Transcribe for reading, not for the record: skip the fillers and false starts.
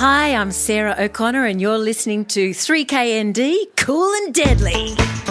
Hi, I'm Sarah O'Connor and you're listening to 3KND Cool and Deadly.